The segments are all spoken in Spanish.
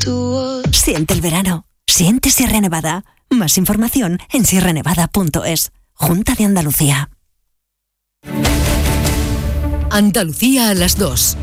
Siente el verano. Siente Sierra Nevada. Más información en sierranevada.es. Junta de Andalucía. Andalucía a las 2.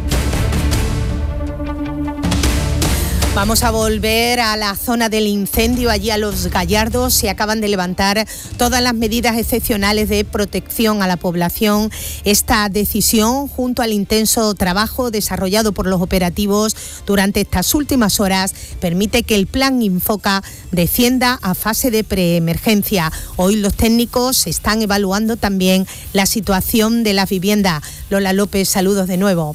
Vamos a volver a la zona del incendio, allí a Los Gallardos. Se acaban de levantar todas las medidas excepcionales de protección a la población. Esta decisión, junto al intenso trabajo desarrollado por los operativos durante estas últimas horas, permite que el plan Infoca descienda a fase de preemergencia. Hoy los técnicos están evaluando también la situación de las viviendas. Lola López, saludos de nuevo.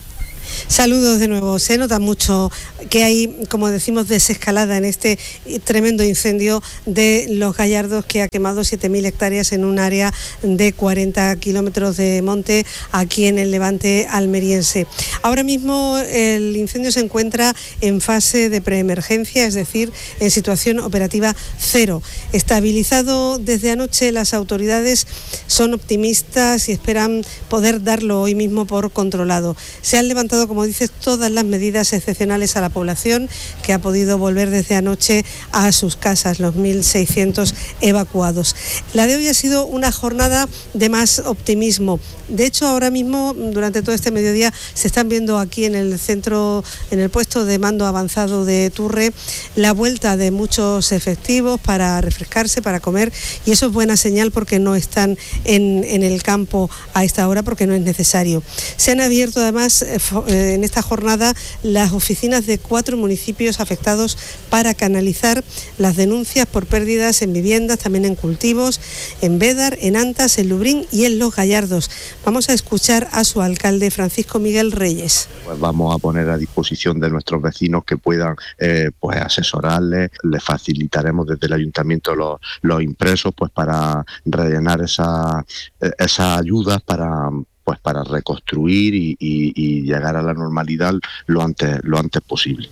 Saludos de nuevo. Se nota mucho que hay, como decimos, desescalada en este tremendo incendio de Los Gallardos, que ha quemado 7.000 hectáreas en un área de 40 kilómetros de monte aquí en el Levante almeriense. Ahora mismo el incendio se encuentra en fase de preemergencia, es decir, en situación operativa cero. Estabilizado desde anoche, las autoridades son optimistas y esperan poder darlo hoy mismo por controlado. Se han levantado, como dices, todas las medidas excepcionales a la población, que ha podido volver desde anoche a sus casas, los 1.600 evacuados. La de hoy ha sido una jornada de más optimismo. De hecho, ahora mismo, durante todo este mediodía, se están viendo aquí en el centro, en el puesto de mando avanzado de Turre, la vuelta de muchos efectivos para refrescarse, para comer, y eso es buena señal porque no están en el campo a esta hora, porque no es necesario. Se han abierto además en esta jornada las oficinas de 4 municipios afectados para canalizar las denuncias por pérdidas en viviendas, también en cultivos, en Bédar, en Antas, en Lubrín y en Los Gallardos. Vamos a escuchar a su alcalde, Francisco Miguel Reyes. Pues vamos a poner a disposición de nuestros vecinos que puedan pues asesorarles, les facilitaremos desde el ayuntamiento los impresos pues para rellenar esas ayudas para reconstruir y llegar a la normalidad lo antes posible.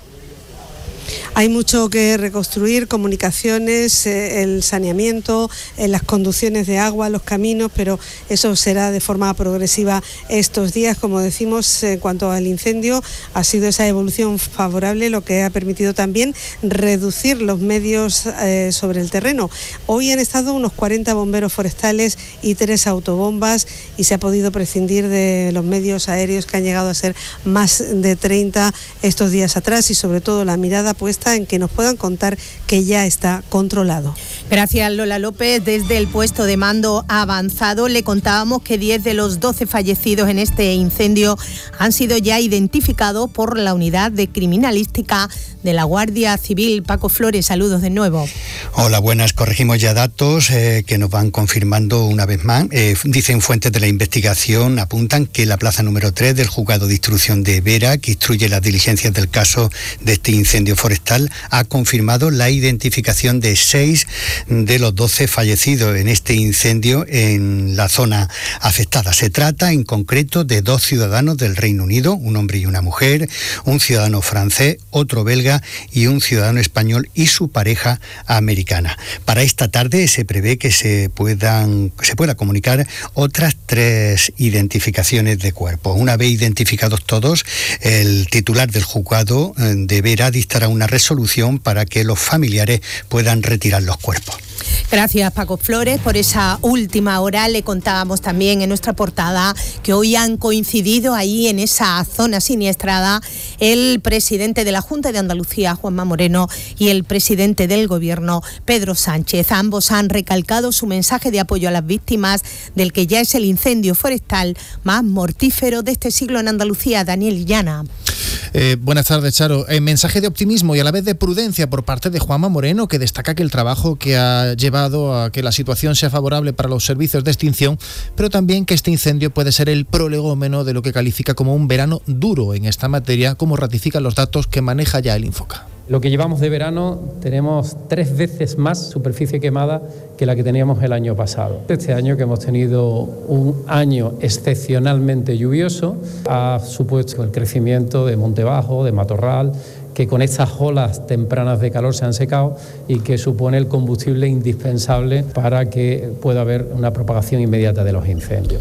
Hay mucho que reconstruir, comunicaciones, el saneamiento, las conducciones de agua, los caminos, pero eso será de forma progresiva estos días. Como decimos, en cuanto al incendio, ha sido esa evolución favorable lo que ha permitido también reducir los medios sobre el terreno. Hoy han estado unos 40 bomberos forestales y 3 autobombas, y se ha podido prescindir de los medios aéreos, que han llegado a ser más de 30 estos días atrás, y sobre todo la mirada puesta en que nos puedan contar que ya está controlado. Gracias, Lola López. Desde el puesto de mando avanzado le contábamos que 10 de los 12 fallecidos en este incendio han sido ya identificados por la unidad de criminalística de la Guardia Civil. Paco Flores, saludos de nuevo. Hola, buenas. Corregimos ya datos que nos van confirmando una vez más. Dicen fuentes de la investigación, apuntan que la plaza número 3 del Juzgado de Instrucción de Vera, que instruye las diligencias del caso de este incendio forestal, ha confirmado la identificación de 6 de los 12 fallecidos en este incendio en la zona afectada. Se trata en concreto de 2 ciudadanos del Reino Unido, un hombre y una mujer, un ciudadano francés, otro belga y un ciudadano español y su pareja americana. Para esta tarde se prevé que se pueda comunicar otras 3 identificaciones de cuerpos. Una vez identificados todos, el titular del juzgado deberá dictar una resolución para que los familiares puedan retirar los cuerpos. Gracias, Paco Flores, por esa última hora. Le contábamos también en nuestra portada que hoy han coincidido ahí en esa zona siniestrada el presidente de la Junta de Andalucía, Juanma Moreno, y el presidente del Gobierno, Pedro Sánchez. Ambos han recalcado su mensaje de apoyo a las víctimas del que ya es el incendio forestal más mortífero de este siglo en Andalucía. Daniel Illana. Buenas tardes, Charo. Mensaje de optimismo y a la vez de prudencia por parte de Juanma Moreno, que destaca que el trabajo que ha llevado a que la situación sea favorable para los servicios de extinción, pero también que este incendio puede ser el prolegómeno de lo que califica como un verano duro en esta materia, como ratifican los datos que maneja ya el Infoca. Lo que llevamos de verano tenemos 3 veces más superficie quemada que la que teníamos el año pasado. Este año, que hemos tenido un año excepcionalmente lluvioso, ha supuesto el crecimiento de monte bajo, de matorral, que con estas olas tempranas de calor se han secado y que supone el combustible indispensable para que pueda haber una propagación inmediata de los incendios.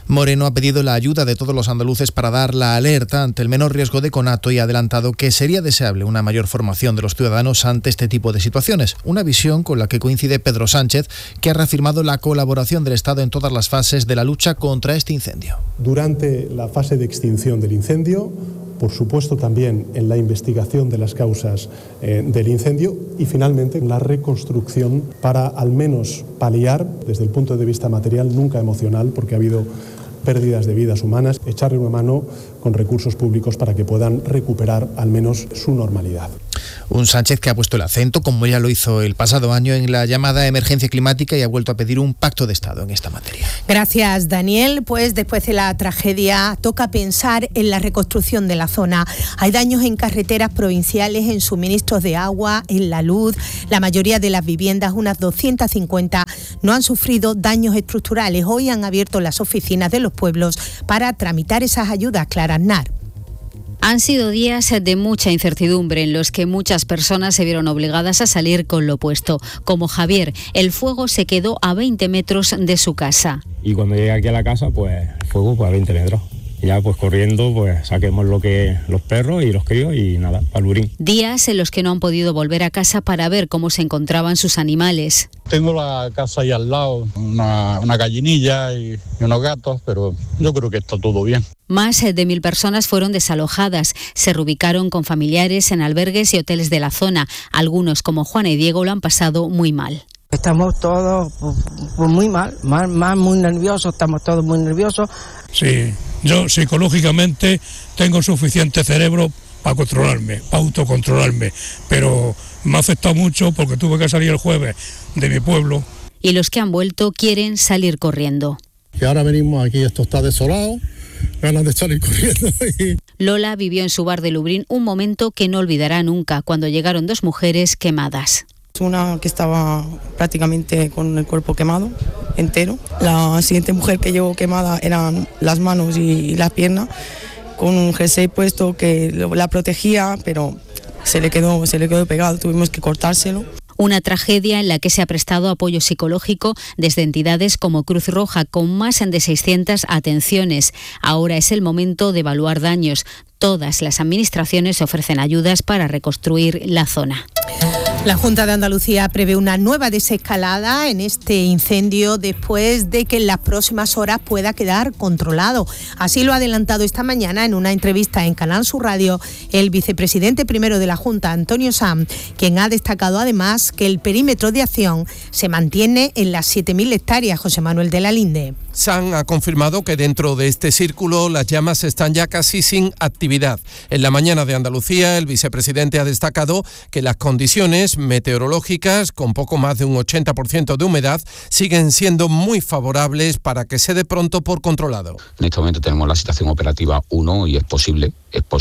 Moreno ha pedido la ayuda de todos los andaluces para dar la alerta ante el menor riesgo de conato y ha adelantado que sería deseable una mayor formación de los ciudadanos ante este tipo de situaciones. Una visión con la que coincide Pedro Sánchez, que ha reafirmado la colaboración del Estado en todas las fases de la lucha contra este incendio. Durante la fase de extinción del incendio, por supuesto también en la investigación de las causas del incendio y finalmente en la reconstrucción para al menos paliar desde el punto de vista material, nunca emocional, porque ha habido pérdidas de vidas humanas, echarle una mano con recursos públicos para que puedan recuperar al menos su normalidad. Un Sánchez que ha puesto el acento, como ya lo hizo el pasado año, en la llamada emergencia climática y ha vuelto a pedir un pacto de Estado en esta materia. Gracias, Daniel. Pues después de la tragedia toca pensar en la reconstrucción de la zona. Hay daños en carreteras provinciales, en suministros de agua, en la luz. La mayoría de las viviendas, unas 250, no han sufrido daños estructurales. Hoy han abierto las oficinas de los pueblos para tramitar esas ayudas. Clara Aznar. Han sido días de mucha incertidumbre en los que muchas personas se vieron obligadas a salir con lo opuesto. Como Javier, el fuego se quedó a 20 metros de su casa. Y cuando llegué aquí a la casa, pues el fuego pues a 20 metros. Y ya pues corriendo, pues saquemos los perros y los críos y nada, al urín. Días en los que no han podido volver a casa para ver cómo se encontraban sus animales. Tengo la casa ahí al lado, una gallinilla y unos gatos, pero yo creo que está todo bien. Más de 1.000 personas fueron desalojadas. Se reubicaron con familiares en albergues y hoteles de la zona. Algunos, como Juana y Diego, lo han pasado muy mal. Estamos todos muy mal, muy nerviosos, estamos todos muy nerviosos. Sí, yo psicológicamente tengo suficiente cerebro para controlarme, para autocontrolarme, pero me ha afectado mucho porque tuve que salir el jueves de mi pueblo. Y los que han vuelto quieren salir corriendo. Y ahora venimos aquí, esto está desolado, ganas de salir corriendo. Lola vivió en su bar de Lubrín un momento que no olvidará nunca, cuando llegaron 2 mujeres quemadas. Una que estaba prácticamente con el cuerpo quemado, entero. La siguiente mujer que llegó quemada eran las manos y las piernas, con un jersey puesto que la protegía, pero se le quedó pegado, tuvimos que cortárselo. Una tragedia en la que se ha prestado apoyo psicológico desde entidades como Cruz Roja, con más de 600 atenciones. Ahora es el momento de evaluar daños. Todas las administraciones ofrecen ayudas para reconstruir la zona. La Junta de Andalucía prevé una nueva desescalada en este incendio después de que en las próximas horas pueda quedar controlado. Así lo ha adelantado esta mañana en una entrevista en Canal Sur Radio el vicepresidente primero de la Junta, Antonio Sanz, quien ha destacado además que el perímetro de acción se mantiene en las 7.000 hectáreas. José Manuel de la Linde. Sanz ha confirmado que dentro de este círculo las llamas están ya casi sin actividad. En la mañana de Andalucía, el vicepresidente ha destacado que las condiciones meteorológicas, con poco más de un 80% de humedad, siguen siendo muy favorables para que se dé pronto por controlado. En este momento tenemos la situación operativa 1 y es posible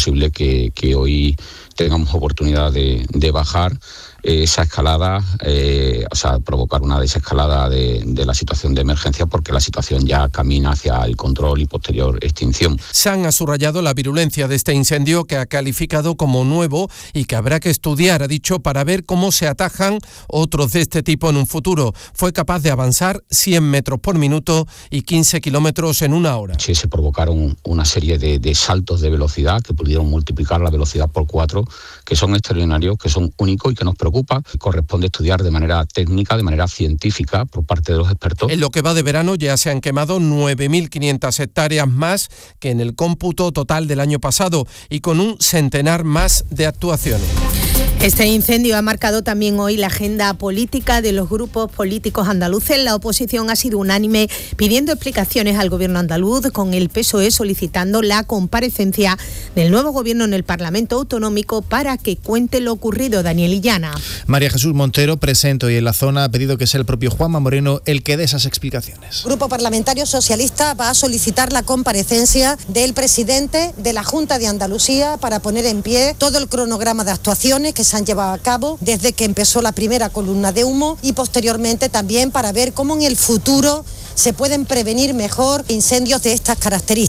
que hoy tengamos oportunidad de bajar esa escalada, provocar una desescalada de la situación de emergencia, porque la situación ya camina hacia el control y posterior extinción. Sanz ha subrayado la virulencia de este incendio, que ha calificado como nuevo y que habrá que estudiar, ha dicho, para ver cómo se atajan otros de este tipo en un futuro. Fue capaz de avanzar 100 metros por minuto y 15 kilómetros en una hora. Sí, se provocaron una serie de saltos de velocidad que pudieron multiplicar la velocidad por 4, que son extraordinarios, que son únicos y que nos preocupa. Corresponde estudiar de manera técnica, de manera científica, por parte de los expertos. En lo que va de verano ya se han quemado 9.500 hectáreas más que en el cómputo total del año pasado y con un centenar más de actuaciones. Este incendio ha marcado también hoy la agenda política de los grupos políticos andaluces. La oposición ha sido unánime pidiendo explicaciones al gobierno andaluz, con el PSOE solicitando la comparecencia del nuevo gobierno en el Parlamento Autonómico para que cuente lo ocurrido. Daniel Illana. María Jesús Montero, presente hoy en la zona, ha pedido que sea el propio Juanma Moreno el que dé esas explicaciones. El Grupo Parlamentario Socialista va a solicitar la comparecencia del presidente de la Junta de Andalucía para poner en pie todo el cronograma de actuaciones que se han llevado a cabo desde que empezó la primera columna de humo y posteriormente también para ver cómo en el futuro se pueden prevenir mejor incendios de estas características.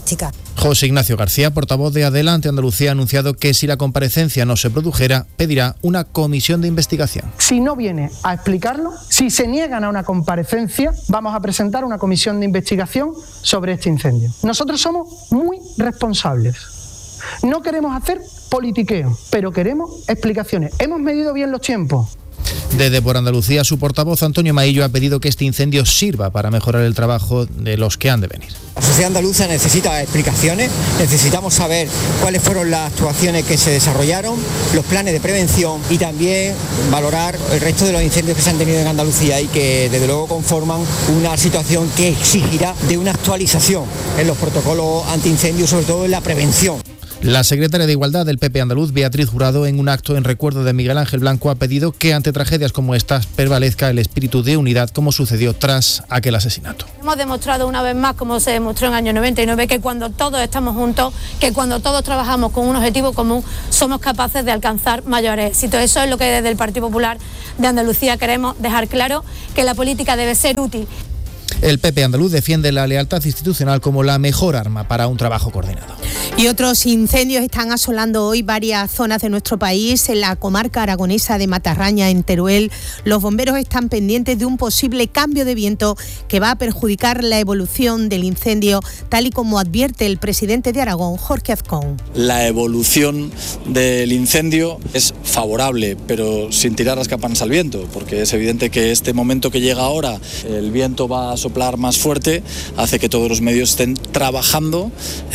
José Ignacio García, portavoz de Adelante Andalucía, ha anunciado que si la comparecencia no se produjera, pedirá una comisión de investigación. Si no viene a explicarlo, si se niegan a una comparecencia, vamos a presentar una comisión de investigación sobre este incendio. Nosotros somos muy responsables. No queremos hacer politiqueo, pero queremos explicaciones. Hemos medido bien los tiempos. Desde Por Andalucía, su portavoz Antonio Maillo ha pedido que este incendio sirva para mejorar el trabajo de los que han de venir. La sociedad andaluza necesita explicaciones, necesitamos saber cuáles fueron las actuaciones que se desarrollaron, los planes de prevención y también valorar el resto de los incendios que se han tenido en Andalucía y que desde luego conforman una situación que exigirá de una actualización en los protocolos antiincendios, sobre todo en la prevención. La secretaria de Igualdad del PP andaluz, Beatriz Jurado, en un acto en recuerdo de Miguel Ángel Blanco, ha pedido que ante tragedias como estas prevalezca el espíritu de unidad, como sucedió tras aquel asesinato. Hemos demostrado una vez más, como se demostró en el año 99, que cuando todos estamos juntos, que cuando todos trabajamos con un objetivo común, somos capaces de alcanzar mayores éxitos. Eso es lo que desde el Partido Popular de Andalucía queremos dejar claro, que la política debe ser útil. El PP andaluz defiende la lealtad institucional como la mejor arma para un trabajo coordinado. Y otros incendios están asolando hoy varias zonas de nuestro país. En la comarca aragonesa de Matarraña, en Teruel, los bomberos están pendientes de un posible cambio de viento que va a perjudicar la evolución del incendio, tal y como advierte el presidente de Aragón, Jorge Azcón. La evolución del incendio es favorable, pero sin tirar las campanas al viento, porque es evidente que este momento que llega ahora, el viento va a soplar más fuerte, hace que todos los medios estén trabajando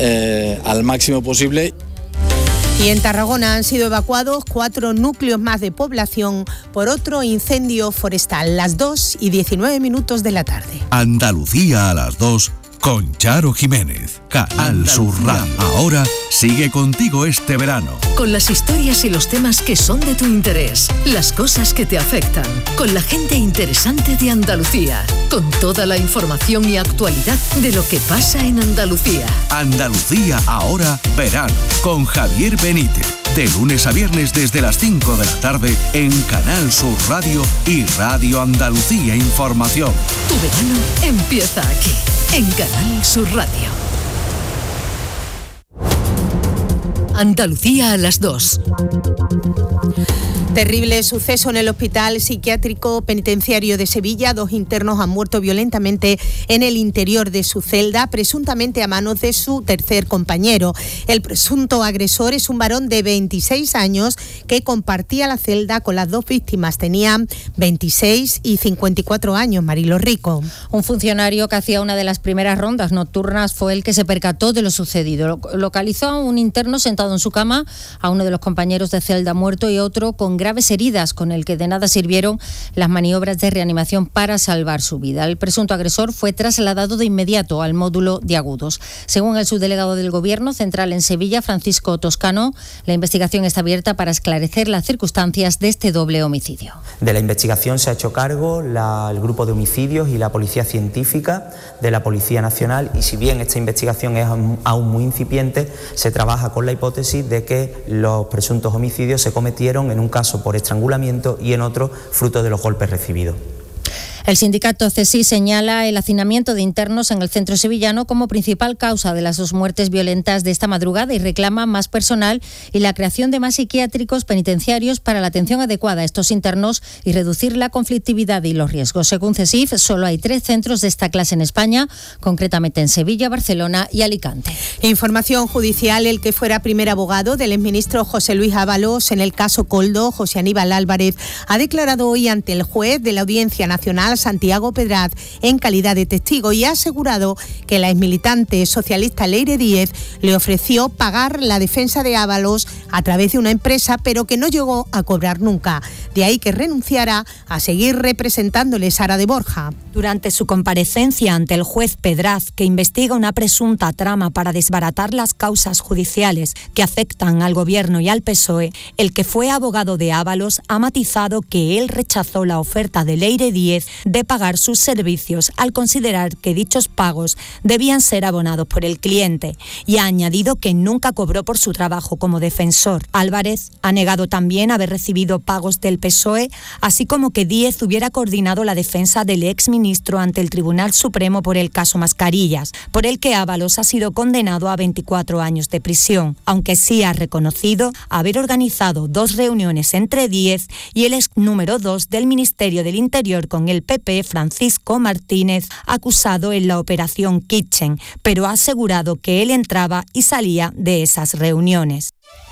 al máximo posible. Y en Tarragona han sido evacuados 4 núcleos más de población por otro incendio forestal, las 2:19 de la tarde. Andalucía a las 2 con Charo Jiménez. Canal Sur Radio. Ahora sigue contigo este verano. Con las historias y los temas que son de tu interés, las cosas que te afectan, con la gente interesante de Andalucía, con toda la información y actualidad de lo que pasa en Andalucía. Andalucía ahora verano con Javier Benítez. De lunes a viernes desde las 5 de la tarde en Canal Sur Radio y Radio Andalucía Información. Tu verano empieza aquí, en Canal Sur Radio. Andalucía a las 2. Terrible suceso en el Hospital Psiquiátrico Penitenciario de Sevilla. 2 internos han muerto violentamente en el interior de su celda, presuntamente a manos de su tercer compañero. El presunto agresor es un varón de 26 años que compartía la celda con las 2 víctimas. Tenían 26 y 54 años, Marilo Rico. Un funcionario que hacía una de las primeras rondas nocturnas fue el que se percató de lo sucedido. Localizó a un interno sentado en su cama, a uno de los compañeros de celda muerto y otro con graves heridas, con el que de nada sirvieron las maniobras de reanimación para salvar su vida. El presunto agresor fue trasladado de inmediato al módulo de agudos. Según el subdelegado del Gobierno Central en Sevilla, Francisco Toscano, la investigación está abierta para esclarecer las circunstancias de este doble homicidio. De la investigación se ha hecho cargo el grupo de homicidios y la Policía Científica de la Policía Nacional, y si bien esta investigación es aún muy incipiente, se trabaja con la hipótesis de que los presuntos homicidios se cometieron en un caso por estrangulamiento y en otro fruto de los golpes recibidos. El sindicato CESI señala el hacinamiento de internos en el centro sevillano como principal causa de las 2 muertes violentas de esta madrugada y reclama más personal y la creación de más psiquiátricos penitenciarios para la atención adecuada a estos internos y reducir la conflictividad y los riesgos. Según CESIF, solo hay 3 centros de esta clase en España, concretamente en Sevilla, Barcelona y Alicante. Información judicial: el que fuera primer abogado del exministro José Luis Ábalos en el caso Koldo, José Aníbal Álvarez, ha declarado hoy ante el juez de la Audiencia Nacional, Santiago Pedraz, en calidad de testigo, y ha asegurado que la exmilitante socialista Leire Díez le ofreció pagar la defensa de Ábalos a través de una empresa, pero que no llegó a cobrar nunca. De ahí que renunciara a seguir representándole Sara de Borja. Durante su comparecencia ante el juez Pedraz, que investiga una presunta trama para desbaratar las causas judiciales que afectan al Gobierno y al PSOE, el que fue abogado de Ábalos ha matizado que él rechazó la oferta de Leire Díez de pagar sus servicios al considerar que dichos pagos debían ser abonados por el cliente y ha añadido que nunca cobró por su trabajo como defensor. Álvarez ha negado también haber recibido pagos del PSOE, así como que Díez hubiera coordinado la defensa del exministro ante el Tribunal Supremo por el caso Mascarillas, por el que Ábalos ha sido condenado a 24 años de prisión, aunque sí ha reconocido haber organizado 2 reuniones entre Díez y el ex número 2 del Ministerio del Interior con el PP, Francisco Martínez, acusado en la operación Kitchen, pero ha asegurado que él entraba y salía de esas reuniones.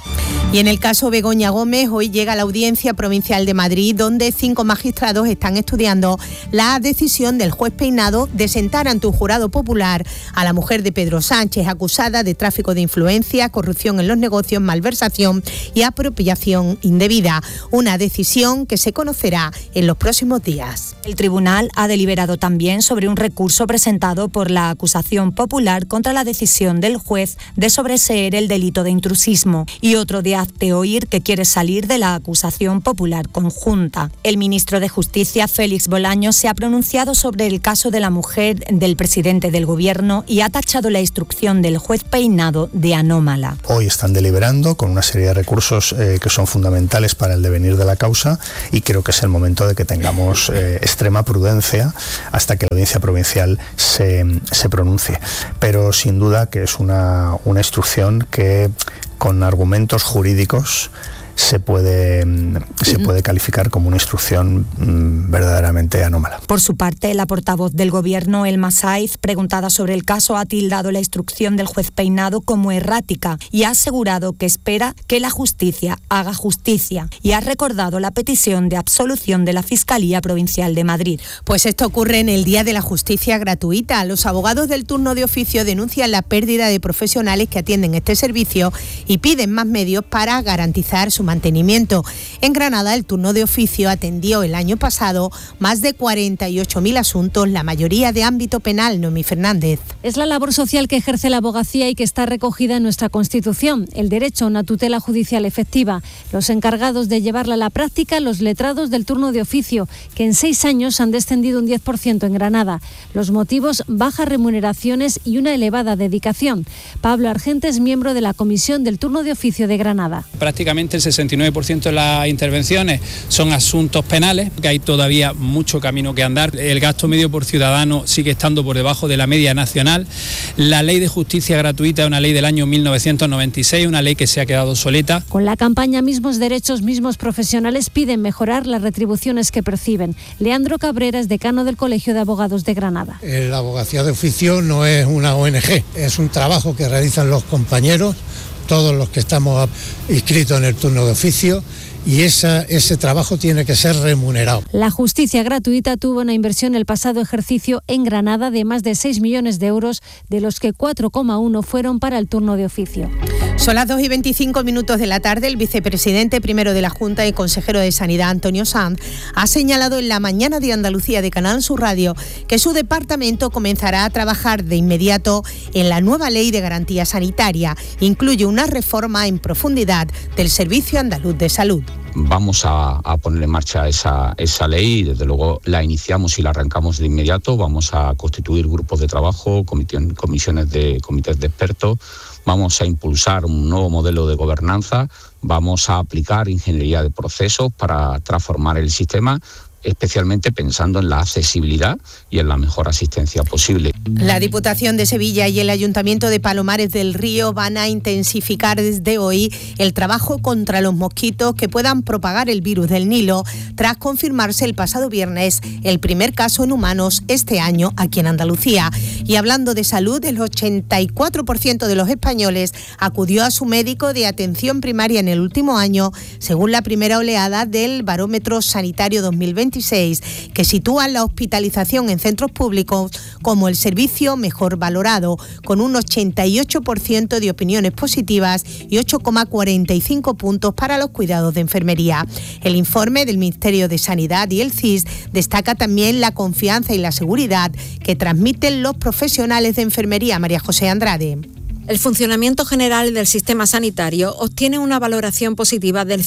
Y en el caso Begoña Gómez, hoy llega la Audiencia Provincial de Madrid, donde 5 magistrados están estudiando la decisión del juez Peinado de sentar ante un jurado popular a la mujer de Pedro Sánchez, acusada de tráfico de influencia, corrupción en los negocios, malversación y apropiación indebida. Una decisión que se conocerá en los próximos días. El tribunal ha deliberado también sobre un recurso presentado por la acusación popular contra la decisión del juez de sobreseer el delito de intrusismo y otro de hazte oír que quiere salir de la acusación popular conjunta. El ministro de Justicia, Félix Bolaños, se ha pronunciado sobre el caso de la mujer del presidente del Gobierno y ha tachado la instrucción del juez Peinado de anómala. Hoy están deliberando con una serie de recursos que son fundamentales para el devenir de la causa y creo que es el momento de que tengamos extrema prudencia hasta que la Audiencia Provincial se pronuncie. Pero sin duda que es una instrucción que con argumentos jurídicos se puede calificar como una instrucción verdaderamente anómala. Por su parte, la portavoz del Gobierno, Elma Saiz, preguntada sobre el caso, ha tildado la instrucción del juez Peinado como errática y ha asegurado que espera que la justicia haga justicia y ha recordado la petición de absolución de la Fiscalía Provincial de Madrid. Pues esto ocurre en el Día de la Justicia Gratuita. Los abogados del turno de oficio denuncian la pérdida de profesionales que atienden este servicio y piden más medios para garantizar su mantenimiento. En Granada, el turno de oficio atendió el año pasado más de 48.000 asuntos, la mayoría de ámbito penal. Noemí Fernández. Es la labor social que ejerce la abogacía y que está recogida en nuestra Constitución, el derecho a una tutela judicial efectiva. Los encargados de llevarla a la práctica, los letrados del turno de oficio, que en 6 años han descendido un 10% en Granada. Los motivos, bajas remuneraciones y una elevada dedicación. Pablo Argente es miembro de la Comisión del Turno de Oficio de Granada. Prácticamente el 69% de las intervenciones son asuntos penales, que hay todavía mucho camino que andar. El gasto medio por ciudadano sigue estando por debajo de la media nacional. La ley de justicia gratuita es una ley del año 1996, una ley que se ha quedado obsoleta. Con la campaña Mismos Derechos, Mismos Profesionales piden mejorar las retribuciones que perciben. Leandro Cabrera es decano del Colegio de Abogados de Granada. La abogacía de oficio no es una ONG, es un trabajo que realizan los compañeros, todos los que estamos inscritos en el turno de oficio, y ese trabajo tiene que ser remunerado. La justicia gratuita tuvo una inversión el pasado ejercicio en Granada de más de 6 millones de euros, de los que 4,1 fueron para el turno de oficio. Son las 2:25 de la tarde. El vicepresidente primero de la Junta y consejero de Sanidad, Antonio Sanz, ha señalado en la mañana de Andalucía de Canal Sur Radio que su departamento comenzará a trabajar de inmediato en la nueva ley de garantía sanitaria. Incluye una reforma en profundidad del Servicio Andaluz de Salud. Vamos a poner en marcha esa ley y desde luego la iniciamos y la arrancamos de inmediato. Vamos a constituir grupos de trabajo, comités de expertos. Vamos a impulsar un nuevo modelo de gobernanza. Vamos a aplicar ingeniería de procesos para transformar el sistema, especialmente pensando en la accesibilidad y en la mejor asistencia posible. La Diputación de Sevilla y el Ayuntamiento de Palomares del Río van a intensificar desde hoy el trabajo contra los mosquitos que puedan propagar el virus del Nilo, tras confirmarse el pasado viernes el primer caso en humanos este año aquí en Andalucía. Y hablando de salud, el 84% de los españoles acudió a su médico de atención primaria en el último año, según la primera oleada del Barómetro Sanitario 2020, que sitúa la hospitalización en centros públicos como el servicio mejor valorado, con un 88% de opiniones positivas y 8,45 puntos para los cuidados de enfermería. El informe del Ministerio de Sanidad y el CIS destaca también la confianza y la seguridad que transmiten los profesionales de enfermería. María José Andrade. El funcionamiento general del sistema sanitario obtiene una valoración positiva del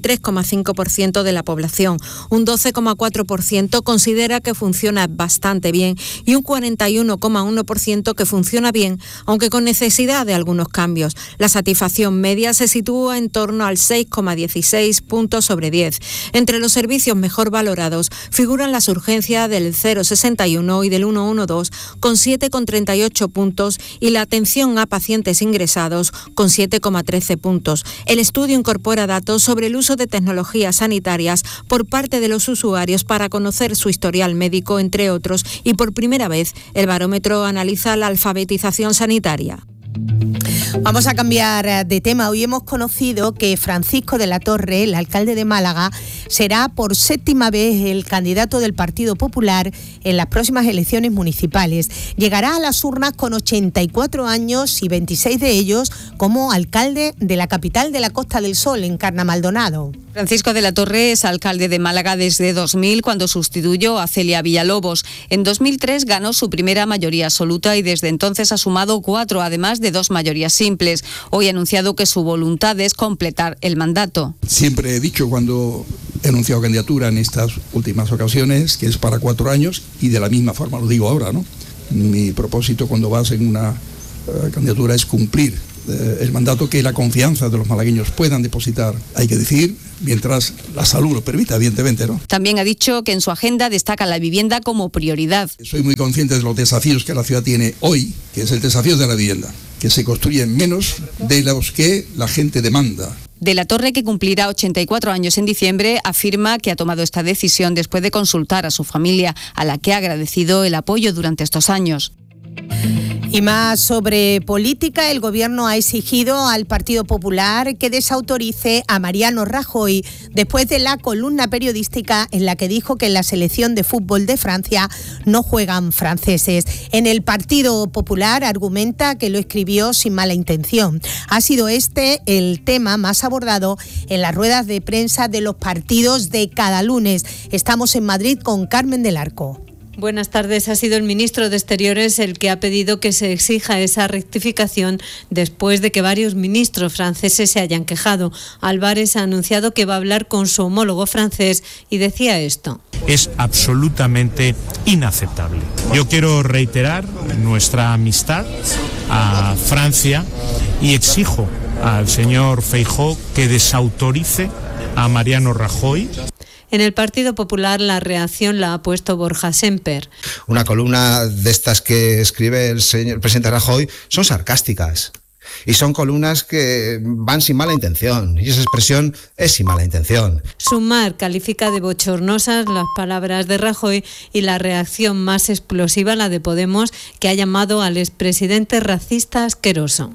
53,5% de la población, un 12,4% considera que funciona bastante bien y un 41,1% que funciona bien, aunque con necesidad de algunos cambios. La satisfacción media se sitúa en torno al 6,16 puntos sobre 10. Entre los servicios mejor valorados figuran las urgencias del 0,61 y del 112 con 7,38 puntos y la atención a pacientes ingresados con 7,13 puntos. El estudio incorpora datos sobre el uso de tecnologías sanitarias por parte de los usuarios para conocer su historial médico, entre otros, y por primera vez el barómetro analiza la alfabetización sanitaria. Vamos a cambiar de tema. Hoy hemos conocido que Francisco de la Torre, el alcalde de Málaga, será por 7ª vez el candidato del Partido Popular en las próximas elecciones municipales. Llegará a las urnas con 84 años y 26 de ellos como alcalde de la capital de la Costa del Sol, Encarna Maldonado. Francisco de la Torre es alcalde de Málaga desde 2000, cuando sustituyó a Celia Villalobos. En 2003 ganó su primera mayoría absoluta y desde entonces ha sumado 4, además de 2 mayorías simples. Hoy ha anunciado que su voluntad es completar el mandato. Siempre he dicho, cuando he anunciado candidatura en estas últimas ocasiones, que es para 4 años, y de la misma forma lo digo ahora, ¿no? Mi propósito cuando vas en una candidatura es cumplir el mandato, que la confianza de los malagueños puedan depositar, hay que decir, mientras la salud lo permita, evidentemente, ¿no? También ha dicho que en su agenda destaca la vivienda como prioridad. Soy muy consciente de los desafíos que la ciudad tiene hoy, que es el desafío de la vivienda, que se construyen menos de los que la gente demanda. De la Torre, que cumplirá 84 años en diciembre, afirma que ha tomado esta decisión después de consultar a su familia, a la que ha agradecido el apoyo durante estos años. Y más sobre política, el Gobierno ha exigido al Partido Popular que desautorice a Mariano Rajoy después de la columna periodística en la que dijo que en la selección de fútbol de Francia no juegan franceses. En el Partido Popular argumenta que lo escribió sin mala intención. Ha sido este el tema más abordado en las ruedas de prensa de los partidos de cada lunes. Estamos en Madrid con Carmen del Arco. Buenas tardes. Ha sido el ministro de Exteriores el que ha pedido que se exija esa rectificación después de que varios ministros franceses se hayan quejado. Álvarez ha anunciado que va a hablar con su homólogo francés y decía esto. Es absolutamente inaceptable. Yo quiero reiterar nuestra amistad a Francia y exijo al señor Feijóo que desautorice a Mariano Rajoy. En el Partido Popular la reacción la ha puesto Borja Semper. Una columna de estas que escribe el presidente Rajoy son sarcásticas y son columnas que van sin mala intención, y esa expresión es sin mala intención. Sumar califica de bochornosas las palabras de Rajoy y la reacción más explosiva la de Podemos, que ha llamado al expresidente racista asqueroso.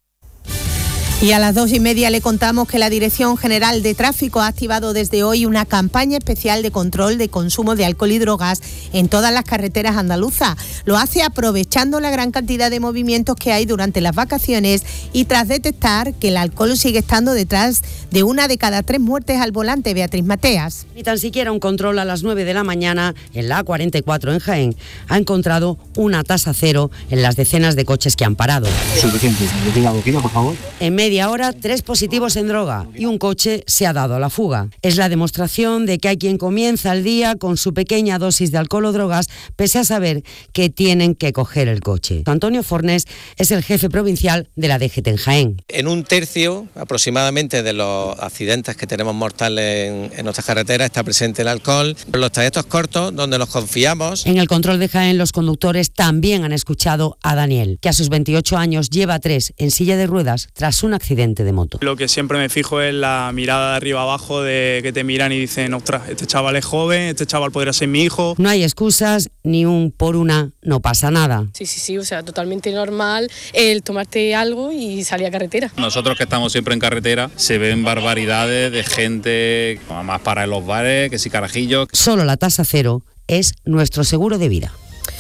Y a las 2:30 le contamos que la Dirección General de Tráfico ha activado desde hoy una campaña especial de control de consumo de alcohol y drogas en todas las carreteras andaluzas. Lo hace aprovechando la gran cantidad de movimientos que hay durante las vacaciones y tras detectar que el alcohol sigue estando detrás de 1 de cada 3 muertes al volante. Beatriz Mateas. Ni tan siquiera un control a las 9 de la mañana en la A44 en Jaén ha encontrado una tasa cero en las decenas de coches que han parado. Suficiente. ¿Le diga boquilla, por favor? En media hora, 3 positivos en droga y un coche se ha dado a la fuga. Es la demostración de que hay quien comienza el día con su pequeña dosis de alcohol o drogas, pese a saber que tienen que coger el coche. Antonio Fornés es el jefe provincial de la DGT en Jaén. En 1/3 aproximadamente de los accidentes que tenemos mortales en nuestras carreteras está presente el alcohol. En los trayectos cortos, donde nos confiamos. En el control de Jaén, los conductores también han escuchado a Daniel, que a sus 28 años lleva 3 en silla de ruedas tras un accidente de moto. Lo que siempre me fijo es la mirada de arriba abajo, de que te miran y dicen, ostras, este chaval es joven, este chaval podría ser mi hijo. No hay excusas, ni un por una, no pasa nada. Sí, o sea, totalmente normal el tomarte algo y salir a carretera. Nosotros que estamos siempre en carretera, se ven barbaridades de gente, más para en los bares, que si carajillos. Solo la tasa cero es nuestro seguro de vida.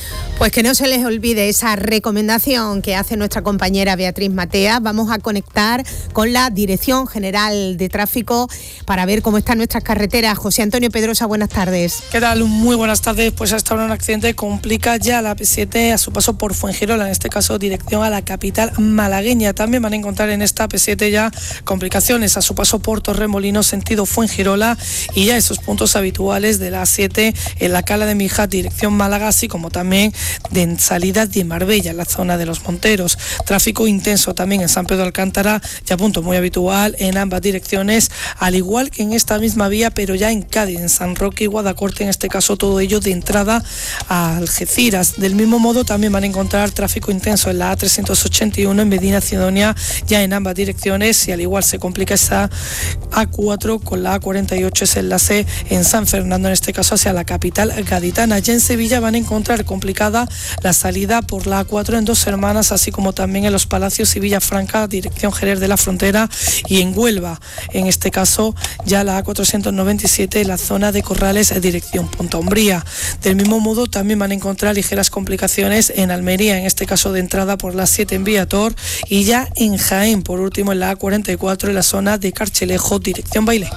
Pues que no se les olvide esa recomendación que hace nuestra compañera Beatriz Matea. Vamos a conectar con la Dirección General de Tráfico para ver cómo están nuestras carreteras. José Antonio Pedrosa, buenas tardes. ¿Qué tal? Muy buenas tardes. Pues hasta ahora un accidente complica ya la P7 a su paso por Fuengirola, en este caso dirección a la capital malagueña. También van a encontrar en esta P7 ya complicaciones a su paso por Torremolinos, sentido Fuengirola, y ya esos puntos habituales de la A7 en la Cala de Mijas, dirección Málaga, así como también de salida de Marbella, en la zona de Los Monteros. Tráfico intenso también en San Pedro de Alcántara, ya punto muy habitual en ambas direcciones, al igual que en esta misma vía, pero ya en Cádiz, en San Roque y Guadacorte, en este caso todo ello de entrada a Algeciras. Del mismo modo también van a encontrar tráfico intenso en la A381 en Medina Sidonia, ya en ambas direcciones, y al igual se complica esa A4 con la A48, ese enlace en San Fernando, en este caso hacia la capital gaditana. Ya en Sevilla van a encontrar complicada la salida por la A4 en Dos Hermanas, así como también en Los Palacios y Villafranca, dirección Jerez de la Frontera, y en Huelva, en este caso ya la A497 en la zona de Corrales, dirección Punta Umbría. Del mismo modo también van a encontrar ligeras complicaciones en Almería, en este caso de entrada por la 7 en Viator, y ya en Jaén, por último en la A44 en la zona de Carchelejo, dirección Bailén.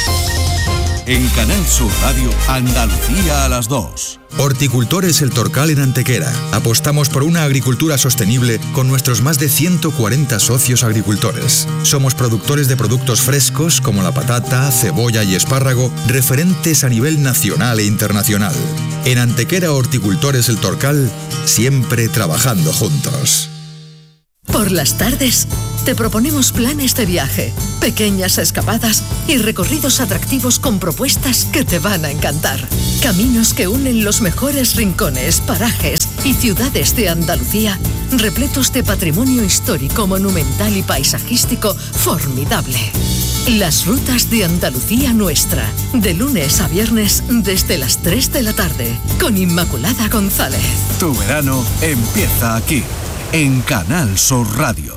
En Canal Sur Radio, Andalucía a las 2. Horticultores El Torcal en Antequera. Apostamos por una agricultura sostenible con nuestros más de 140 socios agricultores. Somos productores de productos frescos como la patata, cebolla y espárrago, referentes a nivel nacional e internacional. En Antequera Horticultores El Torcal, siempre trabajando juntos. Por las tardes, te proponemos planes de viaje, pequeñas escapadas y recorridos atractivos con propuestas que te van a encantar. Caminos que unen los mejores rincones, parajes y ciudades de Andalucía, repletos de patrimonio histórico, monumental y paisajístico formidable. Las rutas de Andalucía Nuestra, de lunes a viernes desde las 3 de la tarde, con Inmaculada González. Tu verano empieza aquí, en Canal Sur Radio.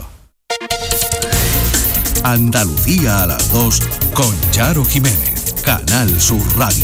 Andalucía a las 2 con Charo Jiménez, Canal Sur Radio.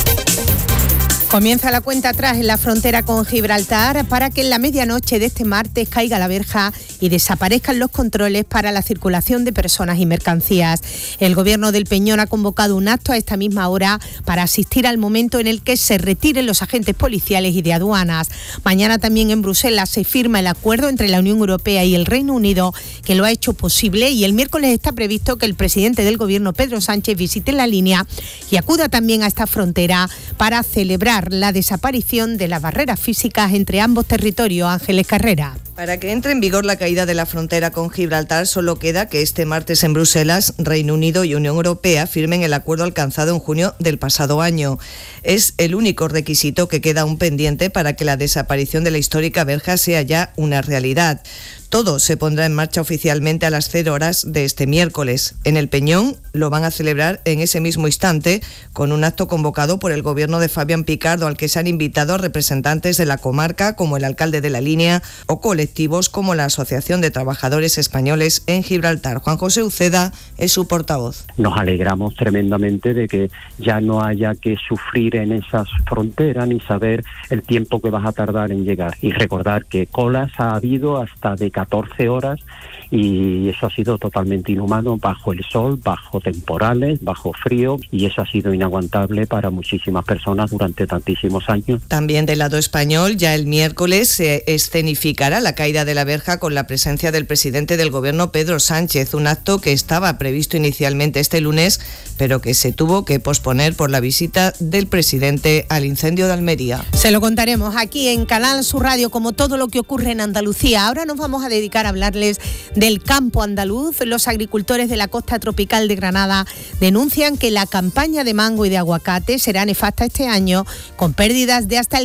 Comienza la cuenta atrás en la frontera con Gibraltar para que en la medianoche de este martes caiga la verja y desaparezcan los controles para la circulación de personas y mercancías. El Gobierno del Peñón ha convocado un acto a esta misma hora para asistir al momento en el que se retiren los agentes policiales y de aduanas. Mañana también en Bruselas se firma el acuerdo entre la Unión Europea y el Reino Unido, que lo ha hecho posible, y el miércoles está previsto que el presidente del Gobierno, Pedro Sánchez, visite la línea y acuda también a esta frontera para celebrar la desaparición de las barreras físicas entre ambos territorios. Ángeles Carrera. Para que entre en vigor la caída de la frontera con Gibraltar, solo queda que este martes en Bruselas, Reino Unido y Unión Europea firmen el acuerdo alcanzado en junio del pasado año. Es el único requisito que queda aún pendiente para que la desaparición de la histórica verja sea ya una realidad. Todo se pondrá en marcha oficialmente a las 0 horas de este miércoles. En el Peñón lo van a celebrar en ese mismo instante con un acto convocado por el gobierno de Fabián Picardo, al que se han invitado representantes de la comarca como el alcalde de la línea o colectivos como la Asociación de Trabajadores Españoles en Gibraltar. Juan José Uceda es su portavoz. Nos alegramos tremendamente de que ya no haya que sufrir en esas fronteras ni saber el tiempo que vas a tardar en llegar. Y recordar que colas ha habido hasta de 14 horas y eso ha sido totalmente inhumano, bajo el sol, bajo temporales, bajo frío, y eso ha sido inaguantable para muchísimas personas durante tantísimos años. También del lado español, ya el miércoles se escenificará la caída de la verja con la presencia del presidente del Gobierno, Pedro Sánchez, un acto que estaba previsto inicialmente este lunes, pero que se tuvo que posponer por la visita del presidente al incendio de Almería. Se lo contaremos aquí en Canal Sur Radio, como todo lo que ocurre en Andalucía. Ahora nos vamos a dedicar a hablarles del campo andaluz. Los agricultores de la costa tropical de Granada denuncian que la campaña de mango y de aguacate será nefasta este año, con pérdidas de hasta el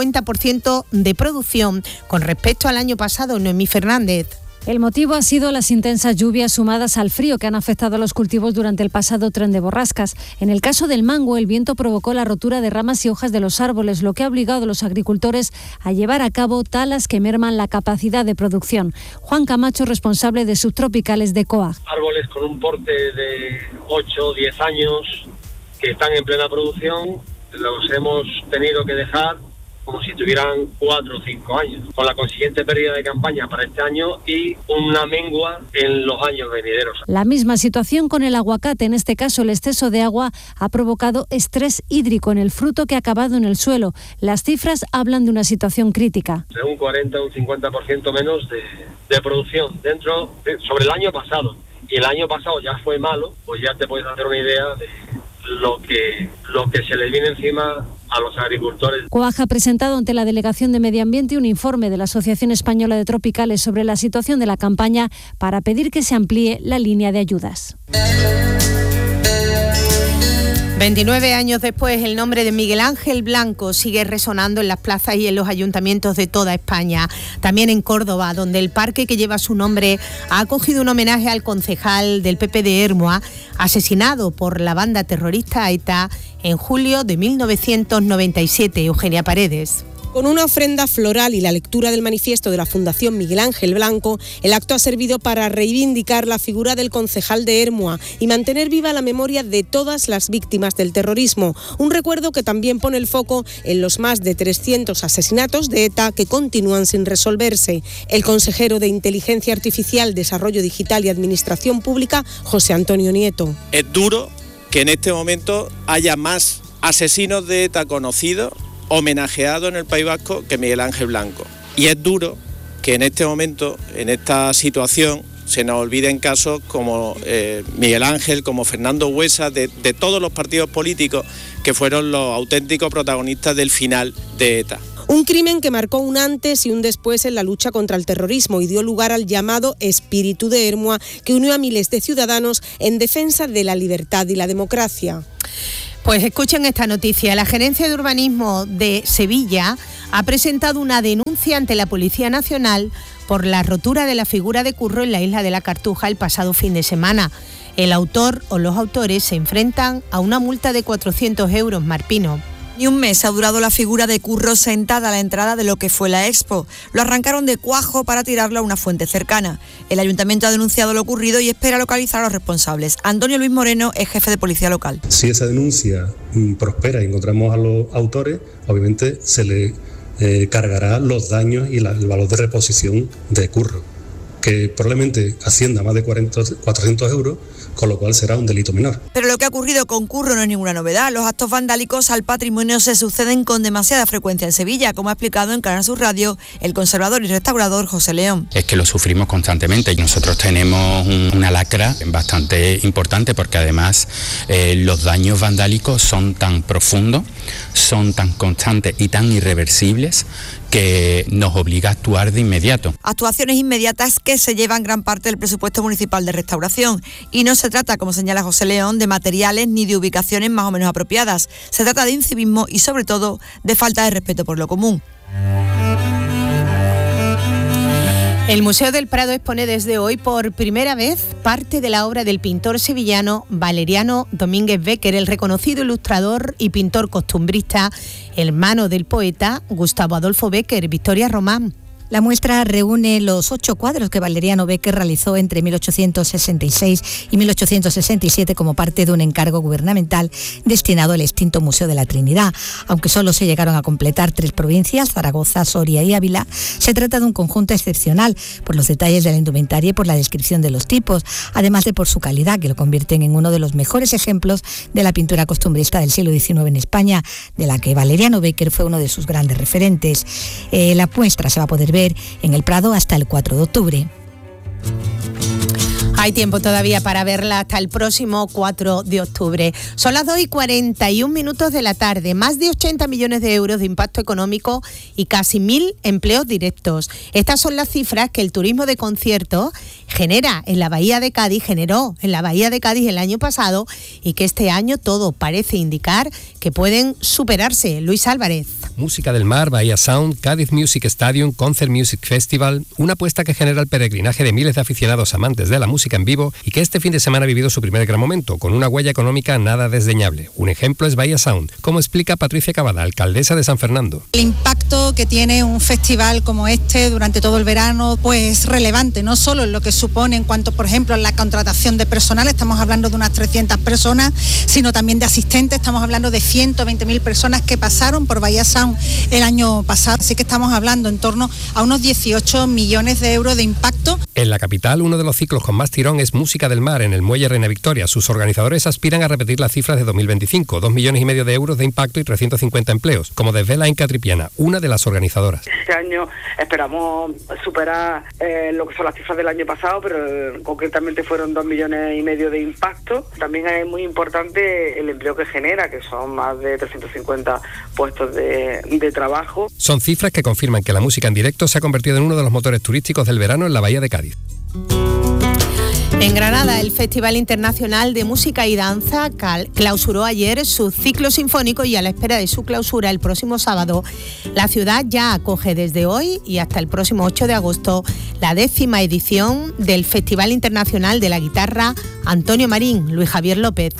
50% de producción con respecto al año pasado. Noemí Fernández. El motivo ha sido las intensas lluvias sumadas al frío que han afectado a los cultivos durante el pasado tren de borrascas. En el caso del mango, el viento provocó la rotura de ramas y hojas de los árboles, lo que ha obligado a los agricultores a llevar a cabo talas que merman la capacidad de producción. Juan Camacho, responsable de subtropicales de COAG. Árboles con un porte de 8 o 10 años que están en plena producción, los hemos tenido que dejar como si tuvieran 4 o 5 años, con la consiguiente pérdida de campaña para este año y una mengua en los años venideros. La misma situación con el aguacate. En este caso, el exceso de agua ha provocado estrés hídrico en el fruto que ha acabado en el suelo. Las cifras hablan de una situación crítica. Un 40 o un 50% menos de producción sobre el año pasado. Y el año pasado ya fue malo, pues ya te puedes hacer una idea de lo que se les viene encima a los agricultores. COAG ha presentado ante la Delegación de Medio Ambiente un informe de la Asociación Española de Tropicales sobre la situación de la campaña para pedir que se amplíe la línea de ayudas. 29 años después, el nombre de Miguel Ángel Blanco sigue resonando en las plazas y en los ayuntamientos de toda España. También en Córdoba, donde el parque que lleva su nombre ha acogido un homenaje al concejal del PP de Ermua, asesinado por la banda terrorista ETA en julio de 1997. Eugenia Paredes. Con una ofrenda floral y la lectura del manifiesto de la Fundación Miguel Ángel Blanco, el acto ha servido para reivindicar la figura del concejal de Ermua y mantener viva la memoria de todas las víctimas del terrorismo. Un recuerdo que también pone el foco en los más de 300 asesinatos de ETA que continúan sin resolverse. El consejero de Inteligencia Artificial, Desarrollo Digital y Administración Pública, José Antonio Nieto. Es duro que en este momento haya más asesinos de ETA conocidos, homenajeado en el País Vasco, que Miguel Ángel Blanco. Y es duro que en este momento, en esta situación, se nos olviden casos como Miguel Ángel, como Fernando Huesa, de todos los partidos políticos que fueron los auténticos protagonistas del final de ETA. Un crimen que marcó un antes y un después en la lucha contra el terrorismo y dio lugar al llamado espíritu de Ermua, que unió a miles de ciudadanos en defensa de la libertad y la democracia. Pues escuchen esta noticia. La Gerencia de Urbanismo de Sevilla ha presentado una denuncia ante la Policía Nacional por la rotura de la figura de Curro en la isla de la Cartuja el pasado fin de semana. El autor o los autores se enfrentan a una multa de 400 euros, Marpino. Ni un mes ha durado la figura de Curro sentada a la entrada de lo que fue la Expo. Lo arrancaron de cuajo para tirarlo a una fuente cercana. El ayuntamiento ha denunciado lo ocurrido y espera localizar a los responsables. Antonio Luis Moreno es jefe de policía local. Si esa denuncia prospera y encontramos a los autores, obviamente se le cargará los daños y el valor de reposición de Curro, que probablemente ascienda a más de 400 euros, con lo cual será un delito menor. Pero lo que ha ocurrido con Curro no es ninguna novedad. Los actos vandálicos al patrimonio se suceden con demasiada frecuencia en Sevilla, como ha explicado en Canal Sur Radio el conservador y restaurador José León. Es que lo sufrimos constantemente y nosotros tenemos una lacra bastante importante porque además los daños vandálicos son tan profundos, son tan constantes y tan irreversibles que nos obliga a actuar de inmediato. Actuaciones inmediatas que se llevan gran parte del presupuesto municipal de restauración. Y no se trata, como señala José León, de materiales ni de ubicaciones más o menos apropiadas. Se trata de incivismo y, sobre todo, de falta de respeto por lo común. El Museo del Prado expone desde hoy por primera vez parte de la obra del pintor sevillano Valeriano Domínguez Bécquer, el reconocido ilustrador y pintor costumbrista, hermano del poeta Gustavo Adolfo Bécquer. Victoria Román. La muestra reúne los 8 cuadros que Valeriano Bécquer realizó entre 1866 y 1867 como parte de un encargo gubernamental destinado al extinto Museo de la Trinidad. Aunque solo se llegaron a completar 3 provincias, Zaragoza, Soria y Ávila, se trata de un conjunto excepcional por los detalles de la indumentaria y por la descripción de los tipos, además de por su calidad, que lo convierten en uno de los mejores ejemplos de la pintura costumbrista del siglo XIX en España, de la que Valeriano Bécquer fue uno de sus grandes referentes. La muestra se va a poder ver en el Prado hasta el 4 de octubre. Hay tiempo todavía para verla hasta el próximo 4 de octubre. Son las 2:41 de la tarde. Más de 80 millones de euros de impacto económico y casi 1.000 empleos directos. Estas son las cifras que el turismo de conciertos generó en la Bahía de Cádiz el año pasado y que este año todo parece indicar que pueden superarse. Luis Álvarez. Música del Mar, Bahía Sound, Cádiz Music Stadium, Concert Music Festival, una apuesta que genera el peregrinaje de miles de aficionados amantes de la música en vivo y que este fin de semana ha vivido su primer gran momento, con una huella económica nada desdeñable. Un ejemplo es Bahía Sound, como explica Patricia Cavada, alcaldesa de San Fernando. El impacto que tiene un festival como este durante todo el verano pues es relevante, no solo en lo que supone en cuanto, por ejemplo, en la contratación de personal, estamos hablando de unas 300 personas, sino también de asistentes, estamos hablando de 120.000 personas que pasaron por Bahía Sound Rotterdam el año pasado. Así que estamos hablando en torno a unos 18 millones de euros de impacto. En la capital, uno de los ciclos con más tirón es Música del Mar, en el Muelle Reina Victoria. Sus organizadores aspiran a repetir las cifras de 2025, 2,5 millones de euros de impacto y 350 empleos, como desvela Inca Tripiana, una de las organizadoras. Este año esperamos superar lo que son las cifras del año pasado, pero concretamente fueron 2,5 millones de impacto. También es muy importante el empleo que genera, que son más de 350 puestos de trabajo. Son cifras que confirman que la música en directo se ha convertido en uno de los motores turísticos del verano en la Bahía de Cádiz. En Granada, el Festival Internacional de Música y Danza clausuró ayer su ciclo sinfónico y a la espera de su clausura el próximo sábado, la ciudad ya acoge desde hoy y hasta el próximo 8 de agosto la 10ª edición del Festival Internacional de la Guitarra Antonio Marín, Luis Javier López.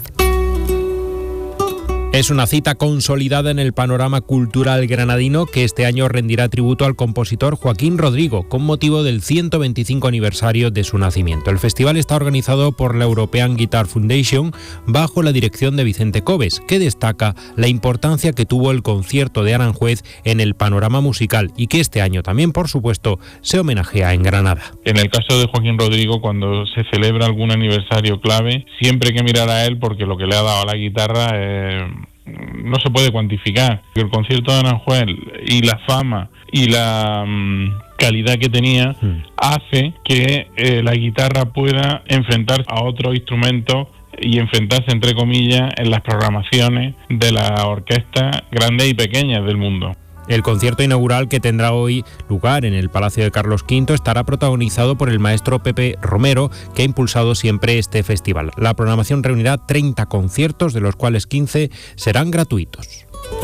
Es una cita consolidada en el panorama cultural granadino que este año rendirá tributo al compositor Joaquín Rodrigo con motivo del 125 aniversario de su nacimiento. El festival está organizado por la European Guitar Foundation bajo la dirección de Vicente Coves, que destaca la importancia que tuvo el concierto de Aranjuez en el panorama musical y que este año también, por supuesto, se homenajea en Granada. En el caso de Joaquín Rodrigo, cuando se celebra algún aniversario clave, siempre hay que mirar a él porque lo que le ha dado a la guitarra no se puede cuantificar. El concierto de Aranjuez y la fama y la calidad que tenía hace que la guitarra pueda enfrentarse a otros instrumentos y enfrentarse, entre comillas, en las programaciones de las orquestas grandes y pequeñas del mundo. El concierto inaugural, que tendrá hoy lugar en el Palacio de Carlos V, estará protagonizado por el maestro Pepe Romero, que ha impulsado siempre este festival. La programación reunirá 30 conciertos, de los cuales 15 serán gratuitos.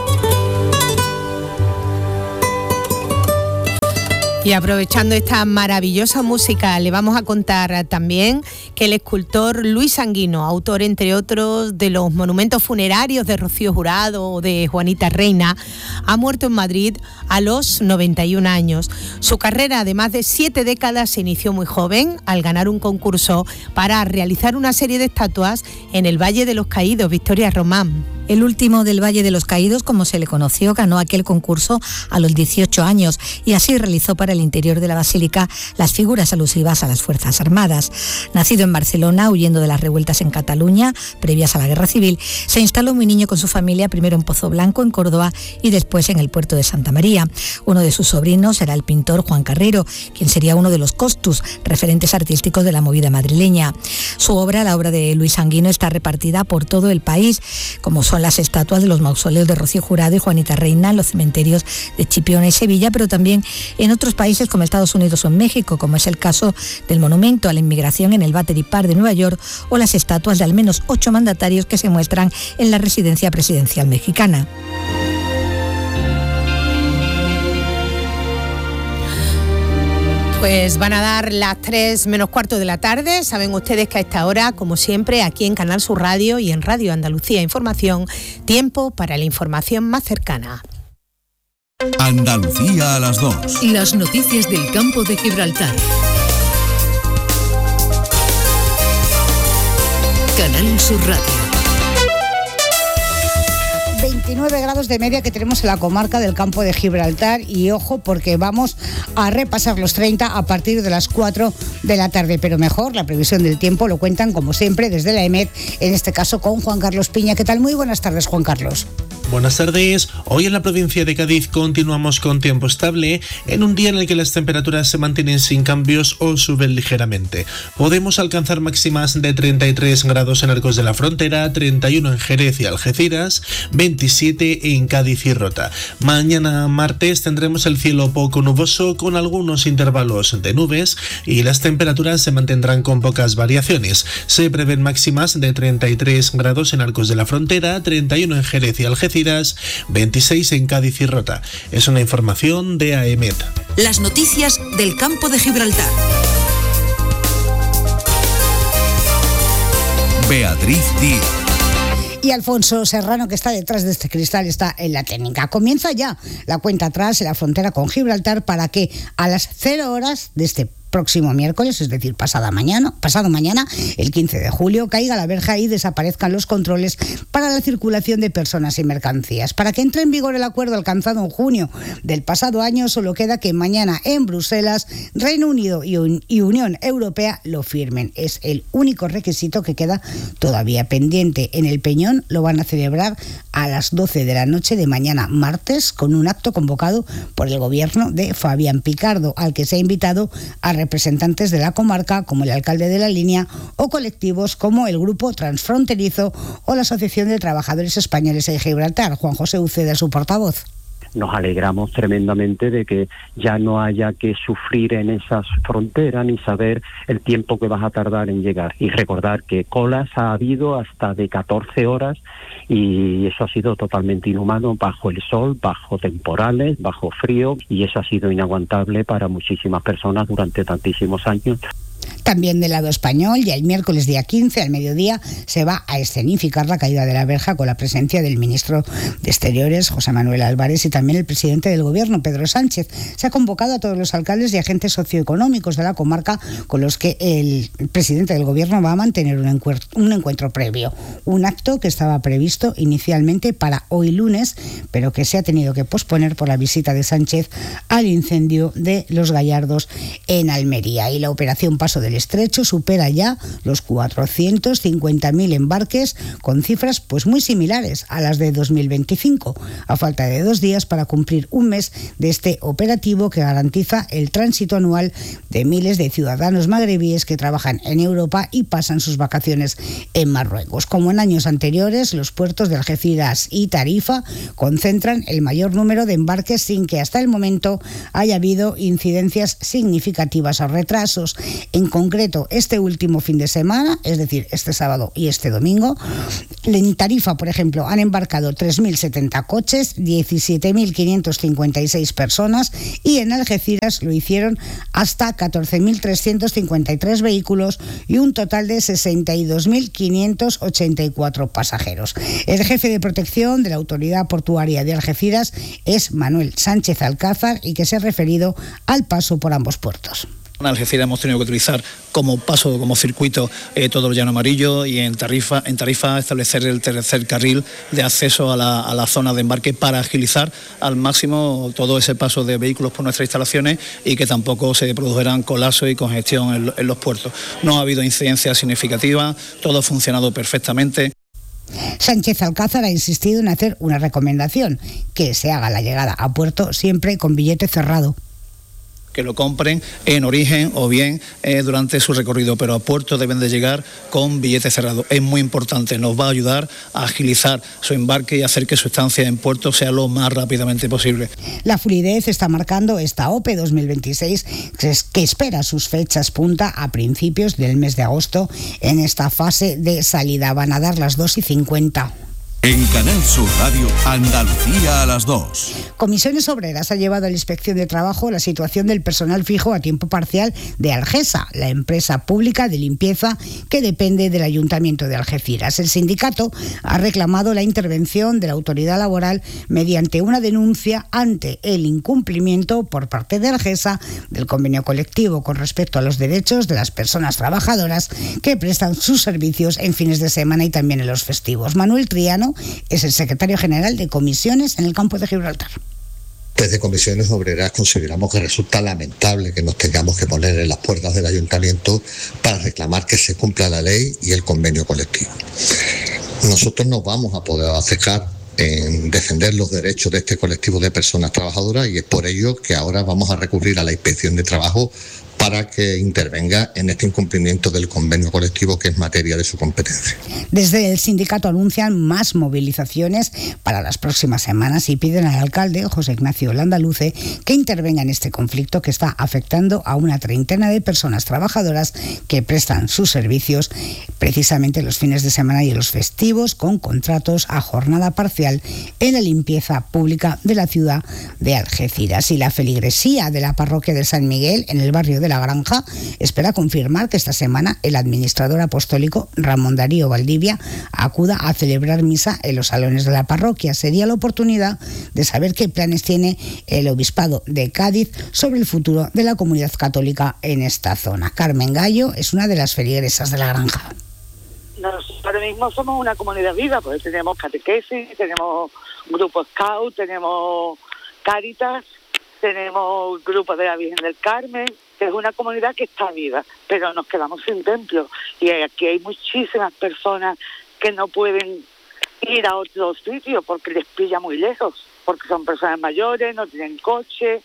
Y aprovechando esta maravillosa música, le vamos a contar también que el escultor Luis Sanguino, autor entre otros de los monumentos funerarios de Rocío Jurado o de Juanita Reina, ha muerto en Madrid a los 91 años. Su carrera de más de 7 décadas se inició muy joven al ganar un concurso para realizar una serie de estatuas en el Valle de los Caídos. Victoria Román. El último del Valle de los Caídos, como se le conoció, ganó aquel concurso a los 18 años y así realizó para el interior de la basílica las figuras alusivas a las Fuerzas Armadas. Nacido en Barcelona, huyendo de las revueltas en Cataluña, previas a la Guerra Civil, se instaló muy niño con su familia, primero en Pozo Blanco, en Córdoba, y después en el puerto de Santa María. Uno de sus sobrinos era el pintor Juan Carrero, quien sería uno de los costus, referentes artísticos de la movida madrileña. Su obra, la obra de Luis Sanguino, está repartida por todo el país, como son las estatuas de los mausoleos de Rocío Jurado y Juanita Reina en los cementerios de Chipiona y Sevilla, pero también en otros países como Estados Unidos o en México, como es el caso del monumento a la inmigración en el Battery Park de Nueva York o las estatuas de al menos 8 mandatarios que se muestran en la residencia presidencial mexicana. Pues van a dar las 3 menos cuarto de la tarde. Saben ustedes que a esta hora, como siempre, aquí en Canal Sur Radio y en Radio Andalucía Información, tiempo para la información más cercana. Andalucía a las 2. Las noticias del campo de Gibraltar. Canal Sur Radio. 29 grados de media que tenemos en la comarca del Campo de Gibraltar y ojo porque vamos a repasar los 30 a partir de las 4 de la tarde, pero mejor la previsión del tiempo lo cuentan como siempre desde la EMET, en este caso con Juan Carlos Piña. ¿Qué tal? Muy buenas tardes, Juan Carlos. Buenas tardes. Hoy en la provincia de Cádiz continuamos con tiempo estable en un día en el que las temperaturas se mantienen sin cambios o suben ligeramente. Podemos alcanzar máximas de 33 grados en Arcos de la Frontera, 31 en Jerez y Algeciras, 27 en Cádiz y Rota. Mañana martes tendremos el cielo poco nuboso con algunos intervalos de nubes y las temperaturas se mantendrán con pocas variaciones. Se prevén máximas de 33 grados en Arcos de la Frontera, 31 en Jerez y Algeciras, 26 en Cádiz y Rota. Es una información de AEMET. Las noticias del Campo de Gibraltar. Beatriz Díaz. Y Alfonso Serrano, que está detrás de este cristal, está en la técnica. Comienza ya la cuenta atrás en la frontera con Gibraltar para que a las 0 horas de este próximo miércoles, es decir, pasado mañana, el 15 de julio, caiga la verja y desaparezcan los controles para la circulación de personas y mercancías. Para que entre en vigor el acuerdo alcanzado en junio del pasado año, solo queda que mañana en Bruselas, Reino Unido y Unión Europea lo firmen. Es el único requisito que queda todavía pendiente. En el Peñón lo van a celebrar a las 12 de la noche de mañana martes, con un acto convocado por el gobierno de Fabián Picardo, al que se ha invitado a representantes de la comarca como el alcalde de La Línea o colectivos como el Grupo Transfronterizo o la Asociación de Trabajadores Españoles en Gibraltar. Juan José Uceda, su portavoz. Nos alegramos tremendamente de que ya no haya que sufrir en esas fronteras ni saber el tiempo que vas a tardar en llegar. Y recordar que colas ha habido hasta de 14 horas y eso ha sido totalmente inhumano, bajo el sol, bajo temporales, bajo frío, y eso ha sido inaguantable para muchísimas personas durante tantísimos años. También del lado español, ya el miércoles día 15 al mediodía se va a escenificar la caída de la verja con la presencia del ministro de Exteriores, José Manuel Álvarez, y también el presidente del Gobierno, Pedro Sánchez. Se ha convocado a todos los alcaldes y agentes socioeconómicos de la comarca con los que el presidente del Gobierno va a mantener un encuentro previo. Un acto que estaba previsto inicialmente para hoy lunes, pero que se ha tenido que posponer por la visita de Sánchez al incendio de Los Gallardos en Almería. Y la operación Paso del Estrecho supera ya los 450.000 embarques, con cifras pues muy similares a las de 2025, a falta de 2 días para cumplir un mes de este operativo que garantiza el tránsito anual de miles de ciudadanos magrebíes que trabajan en Europa y pasan sus vacaciones en Marruecos. Como en años anteriores, los puertos de Algeciras y Tarifa concentran el mayor número de embarques sin que hasta el momento haya habido incidencias significativas o retrasos. En concreto, este último fin de semana, es decir, este sábado y este domingo, en Tarifa, por ejemplo, han embarcado 3.070 coches, 17.556 personas, y en Algeciras lo hicieron hasta 14.353 vehículos y un total de 62.584 pasajeros. El jefe de protección de la Autoridad Portuaria de Algeciras es Manuel Sánchez Alcázar, y que se ha referido al paso por ambos puertos. En Algeciras hemos tenido que utilizar como paso, como circuito, todo el llano amarillo, y en Tarifa establecer el tercer carril de acceso a la zona de embarque para agilizar al máximo todo ese paso de vehículos por nuestras instalaciones y que tampoco se produjeran colapsos y congestión en los puertos. No ha habido incidencias significativas, todo ha funcionado perfectamente. Sánchez Alcázar ha insistido en hacer una recomendación: que se haga la llegada a puerto siempre con billete cerrado. Que lo compren en origen o bien durante su recorrido, pero a puerto deben de llegar con billete cerrado. Es muy importante, nos va a ayudar a agilizar su embarque y hacer que su estancia en puerto sea lo más rápidamente posible. La fluidez está marcando esta OPE 2026, que espera sus fechas punta a principios del mes de agosto. En esta fase de salida van a dar las 2:50. En Canal Sur Radio, Andalucía a las 2. Comisiones Obreras ha llevado a la Inspección de Trabajo la situación del personal fijo a tiempo parcial de Algesa, la empresa pública de limpieza que depende del Ayuntamiento de Algeciras. El sindicato ha reclamado la intervención de la autoridad laboral mediante una denuncia ante el incumplimiento por parte de Algesa del convenio colectivo con respecto a los derechos de las personas trabajadoras que prestan sus servicios en fines de semana y también en los festivos. Manuel Triano es el secretario general de Comisiones en el campo de Gibraltar. Desde Comisiones Obreras consideramos que resulta lamentable que nos tengamos que poner en las puertas del ayuntamiento para reclamar que se cumpla la ley y el convenio colectivo. Nosotros no vamos a poder cejar en defender los derechos de este colectivo de personas trabajadoras, y es por ello que ahora vamos a recurrir a la Inspección de Trabajo para que intervenga en este incumplimiento del convenio colectivo, que es materia de su competencia. Desde el sindicato anuncian más movilizaciones para las próximas semanas y piden al alcalde, José Ignacio Landaluce, que intervenga en este conflicto que está afectando a una treintena de personas trabajadoras que prestan sus servicios precisamente los fines de semana y los festivos, con contratos a jornada parcial en la limpieza pública de la ciudad de Algeciras. Y la feligresía de la parroquia de San Miguel, en el barrio de la la Granja espera confirmar que esta semana el administrador apostólico Ramón Darío Valdivia acuda a celebrar misa en los salones de la parroquia. Sería la oportunidad de saber qué planes tiene el Obispado de Cádiz sobre el futuro de la comunidad católica en esta zona. Carmen Gallo es una de las feligresas de la Granja. Nosotros ahora mismo somos una comunidad viva, pues tenemos catequesis, tenemos grupo Scout, tenemos Cáritas, tenemos grupo de la Virgen del Carmen, que es una comunidad que está viva, pero nos quedamos sin templo y aquí hay muchísimas personas que no pueden ir a otro sitio porque les pilla muy lejos, porque son personas mayores, no tienen coche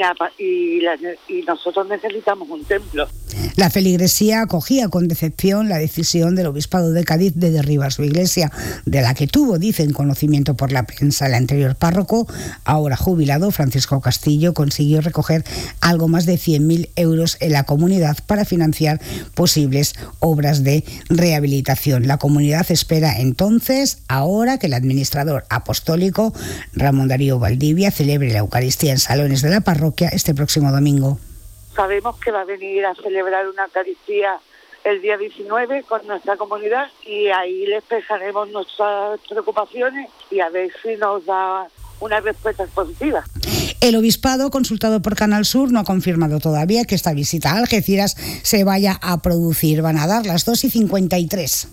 y nosotros necesitamos un templo. La feligresía acogía con decepción la decisión del Obispado de Cádiz de derribar su iglesia, de la que tuvo, dicen, conocimiento por la prensa. El anterior párroco, ahora jubilado, Francisco Castillo, consiguió recoger algo más de 100.000 euros en la comunidad para financiar posibles obras de rehabilitación. La comunidad espera entonces, ahora, que el administrador apostólico, Ramón Darío Valdivia, celebre la Eucaristía en salones de la parroquia este próximo domingo. Sabemos que va a venir a celebrar una Eucaristía el día 19 con nuestra comunidad y ahí le expresaremos nuestras preocupaciones y a ver si nos da una respuesta positiva. El obispado, consultado por Canal Sur, no ha confirmado todavía que esta visita a Algeciras se vaya a producir. Van a dar las 2:53.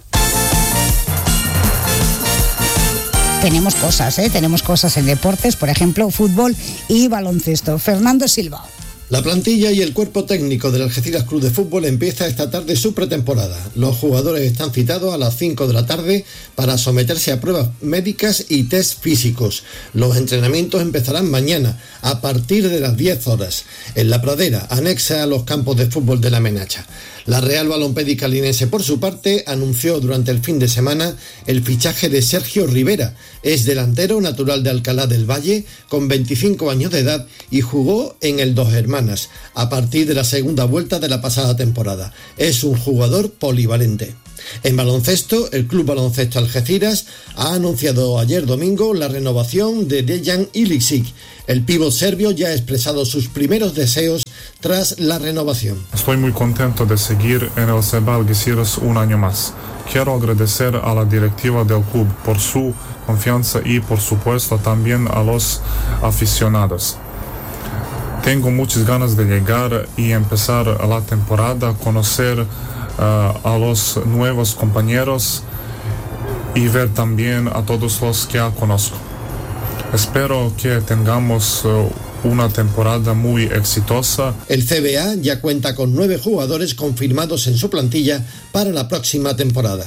Tenemos cosas en deportes, por ejemplo, fútbol y baloncesto. Fernando Silva. La plantilla y el cuerpo técnico del Algeciras Club de Fútbol empieza esta tarde su pretemporada. Los jugadores están citados a las 5 de la tarde para someterse a pruebas médicas y test físicos. Los entrenamientos empezarán mañana a partir de las 10 horas en la pradera anexa a los campos de fútbol de la Menacha. La Real Balompédica Linense, por su parte, anunció durante el fin de semana el fichaje de Sergio Rivera. Es delantero natural de Alcalá del Valle, con 25 años de edad y jugó en el Dos Hermanas a partir de la segunda vuelta de la pasada temporada. Es un jugador polivalente. En baloncesto, el Club Baloncesto Algeciras ha anunciado ayer domingo la renovación de Dejan Ilicic. El pívot serbio ya ha expresado sus primeros deseos tras la renovación. Estoy muy contento de seguir en el CB Algeciras un año más. Quiero agradecer a la directiva del club por su confianza y, por supuesto, también a los aficionados. Tengo muchas ganas de llegar y empezar la temporada, conocer a los nuevos compañeros y ver también a todos los que ya conozco. Espero que tengamos una temporada muy exitosa. El CBA ya cuenta con 9 jugadores confirmados en su plantilla para la próxima temporada.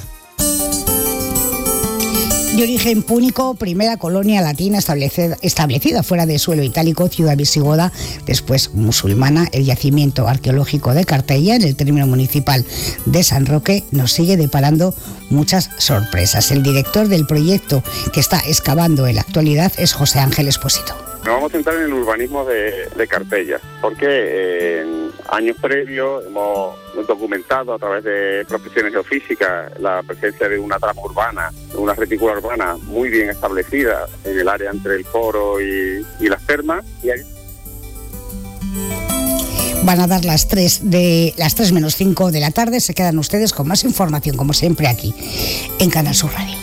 De origen púnico, primera colonia latina establecida fuera de suelo itálico, ciudad visigoda, después musulmana, el yacimiento arqueológico de Cartella, en el término municipal de San Roque, nos sigue deparando muchas sorpresas. El director del proyecto que está excavando en la actualidad es José Ángel Espósito. Nos vamos a centrar en el urbanismo de Cartella, porque en años previos hemos documentado a través de profesiones geofísicas la presencia de una trama urbana, una retícula urbana muy bien establecida en el área entre el Foro y las Termas. Van a dar las 3 menos 5 de la tarde. Se quedan ustedes con más información, como siempre, aquí en Canal Sur Radio.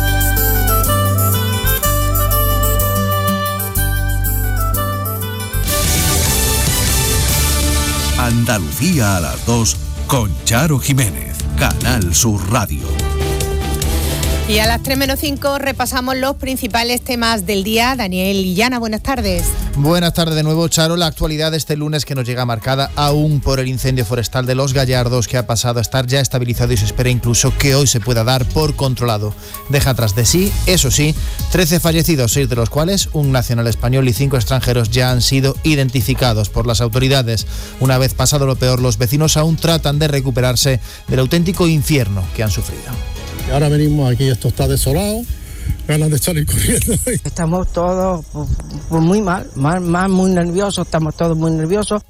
Andalucía a las 2 con Charo Jiménez, Canal Sur Radio. Y a las 3 menos 5 repasamos los principales temas del día. Daniel Illana, buenas tardes. Buenas tardes de nuevo, Charo. La actualidad de este lunes que nos llega marcada aún por el incendio forestal de Los Gallardos, que ha pasado a estar ya estabilizado y se espera incluso que hoy se pueda dar por controlado. Deja tras de sí, eso sí, 13 fallecidos, 6 de los cuales un nacional español y 5 extranjeros ya han sido identificados por las autoridades. Una vez pasado lo peor, los vecinos aún tratan de recuperarse del auténtico infierno que han sufrido. Y ahora venimos aquí, esto está desolado, ganas de salir corriendo. Estamos todos muy mal, muy nerviosos, estamos todos muy nerviosos.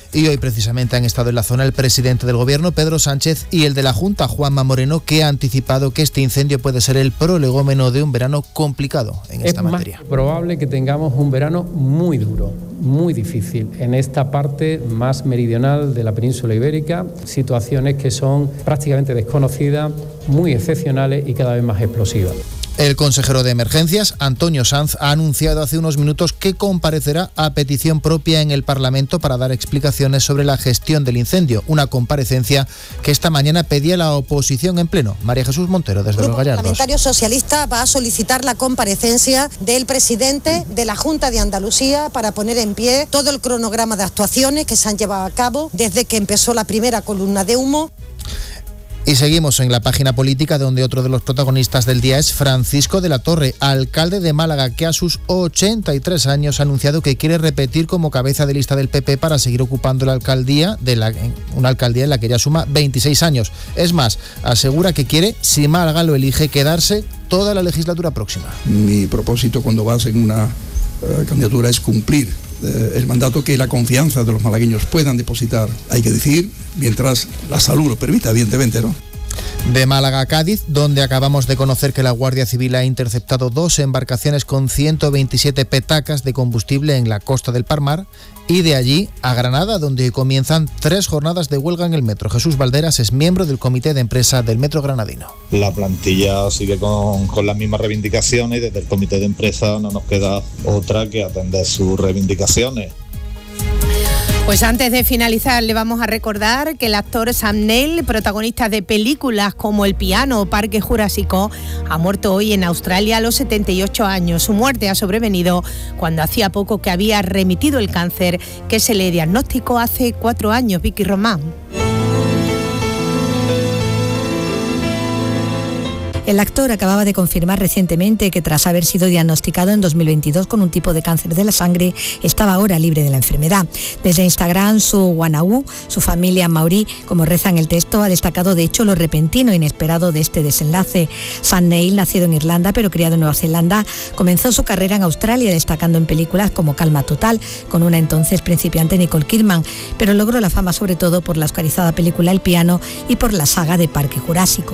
Y hoy precisamente han estado en la zona el presidente del Gobierno, Pedro Sánchez, y el de la Junta, Juanma Moreno, que ha anticipado que este incendio puede ser el prolegómeno de un verano complicado en esta materia. Es más probable que tengamos un verano muy duro, muy difícil, en esta parte más meridional de la península ibérica, situaciones que son prácticamente desconocidas, muy excepcionales y cada vez más explosivas. El consejero de Emergencias, Antonio Sanz, ha anunciado hace unos minutos que comparecerá a petición propia en el Parlamento para dar explicaciones sobre la gestión del incendio, una comparecencia que esta mañana pedía la oposición en pleno. María Jesús Montero, desde Los Gallardos. El parlamentario socialista va a solicitar la comparecencia del presidente de la Junta de Andalucía para poner en pie todo el cronograma de actuaciones que se han llevado a cabo desde que empezó la primera columna de humo. Y seguimos en la página política, donde otro de los protagonistas del día es Francisco de la Torre, alcalde de Málaga, que a sus 83 años ha anunciado que quiere repetir como cabeza de lista del PP para seguir ocupando la alcaldía, una alcaldía en la que ya suma 26 años. Es más, asegura que quiere, si Málaga lo elige, quedarse toda la legislatura próxima. Mi propósito cuando vas en una candidatura es cumplir el mandato que la confianza de los malagueños puedan depositar, hay que decir, mientras la salud lo permita, evidentemente, ¿no? De Málaga a Cádiz, donde acabamos de conocer que la Guardia Civil ha interceptado 2 embarcaciones con 127 petacas de combustible en la costa del Palmar, y de allí a Granada, donde comienzan 3 jornadas de huelga en el metro. Jesús Valderas es miembro del comité de empresa del metro granadino. La plantilla sigue con las mismas reivindicaciones y desde el comité de empresa no nos queda otra que atender sus reivindicaciones. Pues antes de finalizar, le vamos a recordar que el actor Sam Neill, protagonista de películas como El piano o Parque Jurásico, ha muerto hoy en Australia a los 78 años. Su muerte ha sobrevenido cuando hacía poco que había remitido el cáncer que se le diagnosticó hace 4 años. Vicky Román. El actor acababa de confirmar recientemente que tras haber sido diagnosticado en 2022 con un tipo de cáncer de la sangre, estaba ahora libre de la enfermedad. Desde Instagram, su Wanau, su familia maorí, como reza en el texto, ha destacado de hecho lo repentino e inesperado de este desenlace. Sam Neill, nacido en Irlanda pero criado en Nueva Zelanda, comenzó su carrera en Australia destacando en películas como Calma Total, con una entonces principiante Nicole Kidman, pero logró la fama sobre todo por la oscarizada película El piano y por la saga de Parque Jurásico.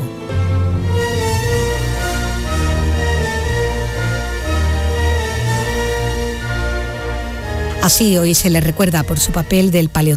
Así hoy se le recuerda por su papel del paleontólogo